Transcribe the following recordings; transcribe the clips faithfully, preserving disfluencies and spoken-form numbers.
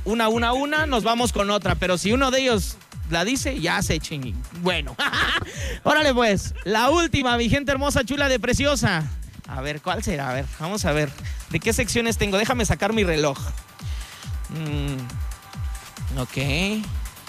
una, una, una, nos vamos con otra. Pero si uno de ellos la dice, ya se chingui. Bueno, órale pues, la última, mi gente hermosa, chula de preciosa. A ver, ¿cuál será? A ver, vamos a ver. ¿De qué secciones tengo? Déjame sacar mi reloj. Mm, ok.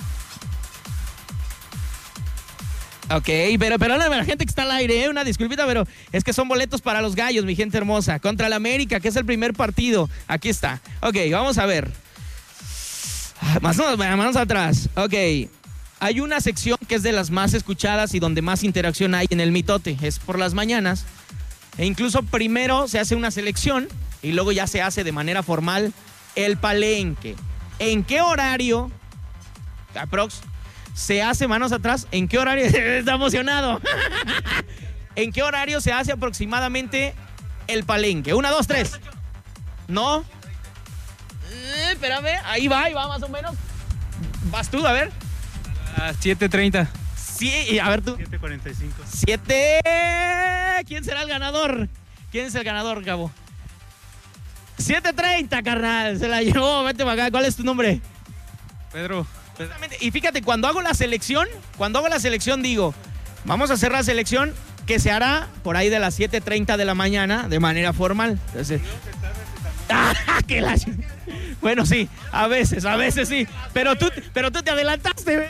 Ok, pero perdóname a la gente que está al aire, ¿eh? Una disculpita, pero es que son boletos para los Gallos, mi gente hermosa. Contra el América, que es el primer partido. Aquí está. Ok, vamos a ver. Más manos atrás. Ok. Hay una sección que es de las más escuchadas y donde más interacción hay en el mitote. Es por las mañanas. E incluso primero se hace una selección y luego ya se hace de manera formal el palenque. ¿En qué horario? Aprox. Se hace manos atrás. ¿En qué horario? Está emocionado. ¿En qué horario se hace aproximadamente el palenque? Una, dos, tres. ¿No? Eh, espérame. Ahí va, ahí va más o menos. Vas tú, a ver. A las siete treinta. Sí, a ver tú. siete cuarenta y cinco. siete. ¿Quién será el ganador? ¿Quién es el ganador, Gabo? siete treinta, carnal. Se la llevó. Vete para acá. ¿Cuál es tu nombre? Pedro. Y fíjate, cuando hago la selección, cuando hago la selección digo, vamos a hacer la selección que se hará por ahí de las siete treinta de la mañana de manera formal. Entonces, ah, que la... Bueno, sí, a veces, a veces sí, pero tú, pero tú te adelantaste.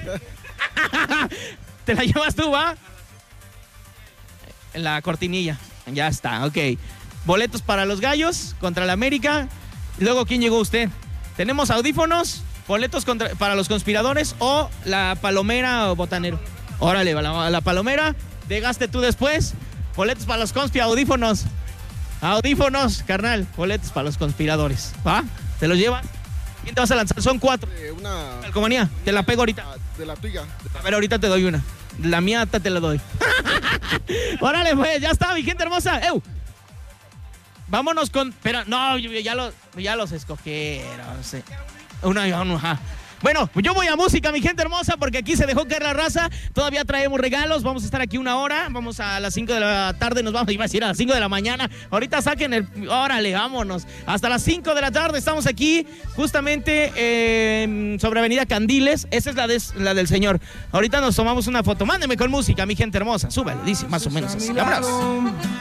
Te la llevas tú, ¿va? La cortinilla, ya está, ok. Boletos para los Gallos contra el América. Y luego, ¿quién llegó usted? Tenemos audífonos, boletos contra, para los conspiradores o la palomera o botanero. Órale, la, la palomera, llegaste tú después. Boletos para los conspi, audífonos. Audífonos, carnal. Boletos para los conspiradores. ¿Va? ¿Te los llevas? ¿Quién te vas a lanzar? Son cuatro. Eh, una... Calcomanía, te la pego ahorita. De la tuya. A ver, ahorita te doy una. La mía te la doy. Órale, pues, ya está, mi gente hermosa. ¡Ew! Vámonos con... Pero, no, ya los, ya los escogieron. Sí. Una, una, ajá. Bueno, yo voy a música, mi gente hermosa, porque aquí se dejó caer la raza. Todavía traemos regalos. Vamos a estar aquí una hora. Vamos a las cinco de la tarde. Nos vamos, iba a decir a las cinco de la mañana. Ahorita saquen el... Órale, vámonos. Hasta las cinco de la tarde estamos aquí, justamente eh, sobre Avenida Candiles. Esa es la, de, la del señor. Ahorita nos tomamos una foto. Mándeme con música, mi gente hermosa. Súbale, dice más o menos así. Vámonos.